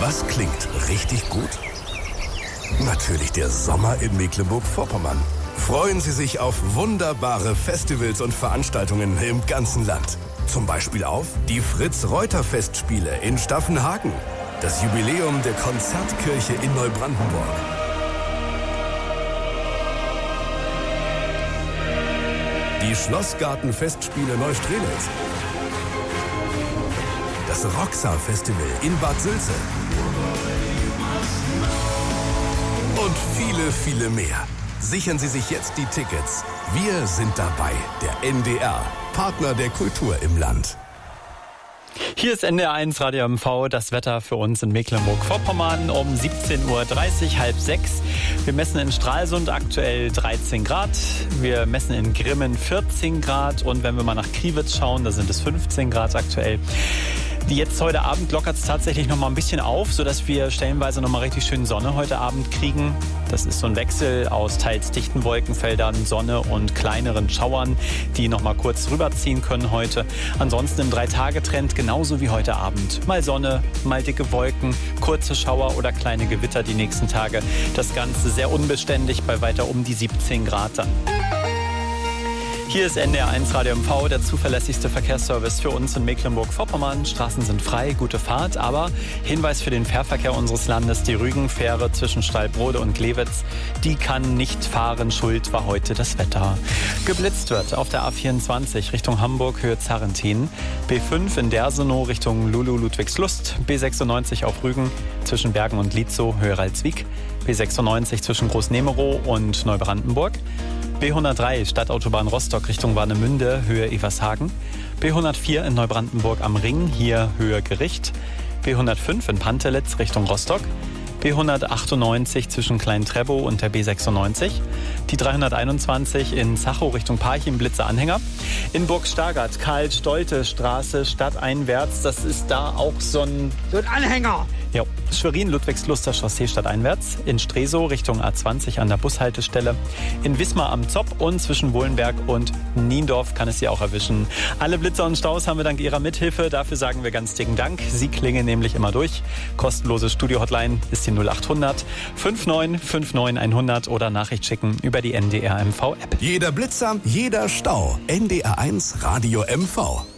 Was klingt richtig gut? Natürlich der Sommer in Mecklenburg-Vorpommern. Freuen Sie sich auf wunderbare Festivals und Veranstaltungen im ganzen Land. Zum Beispiel auf die Fritz-Reuter-Festspiele in Staffenhagen, das Jubiläum der Konzertkirche in Neubrandenburg, die Schlossgarten-Festspiele Neustrelitz, das Roxa-Festival in Bad Sülze und viele, viele mehr. Sichern Sie sich jetzt die Tickets. Wir sind dabei, der NDR, Partner der Kultur im Land. Hier ist NDR1 Radio MV, das Wetter für uns in Mecklenburg-Vorpommern um 17.30 Uhr, halb 6. Wir messen in Stralsund aktuell 13 Grad, wir messen in Grimmen 14 Grad und wenn wir mal nach Kriwitz schauen, da sind es 15 Grad aktuell. Jetzt heute Abend lockert es tatsächlich noch mal ein bisschen auf, sodass wir stellenweise noch mal richtig schön Sonne heute Abend kriegen. Das ist so ein Wechsel aus teils dichten Wolkenfeldern, Sonne und kleineren Schauern, die noch mal kurz rüberziehen können heute. Ansonsten im 3-Tage-Trend genauso wie heute Abend. Mal Sonne, mal dicke Wolken, kurze Schauer oder kleine Gewitter die nächsten Tage. Das Ganze sehr unbeständig bei weiter um die 17 Grad dann. Hier ist NDR1 Radio MV, der zuverlässigste Verkehrsservice für uns in Mecklenburg-Vorpommern. Straßen sind frei, gute Fahrt, aber Hinweis für den Fährverkehr unseres Landes, die Rügenfähre zwischen Stalbrode und Glewitz, die kann nicht fahren, Schuld war heute das Wetter. Geblitzt wird auf der A24 Richtung Hamburg, Höhe Zarrentin, B5 in Dersenow Richtung Lulu-Ludwigslust, B96 auf Rügen zwischen Bergen und Lietzow, Höhe Ralswiek, B96 zwischen Großnemerow und Neubrandenburg, B103 Stadtautobahn Rostock Richtung Warnemünde, Höhe Evershagen. B104 in Neubrandenburg am Ring, hier Höhe Gericht. B105 in Pantelitz Richtung Rostock. B198 zwischen Klein-Trebow und der B96. Die 321 in Zachow Richtung Parchim, Blitze-Anhänger. In Burg-Stargard, Karl-Stolte-Straße, stadteinwärts. Das ist da auch so ein Anhänger. Ja, Schwerin, Ludwigsluster Chaussee stadteinwärts. In Stresow Richtung A20 an der Bushaltestelle. In Wismar am Zopp und zwischen Wohlenberg und Niendorf kann es Sie auch erwischen. Alle Blitzer und Staus haben wir dank Ihrer Mithilfe. Dafür sagen wir ganz dicken Dank. Sie klingen nämlich immer durch. Kostenlose Studio-Hotline ist die 0800 59 59 100 oder Nachricht schicken über die NDR MV App. Jeder Blitzer, jeder Stau. NDR1 Radio MV.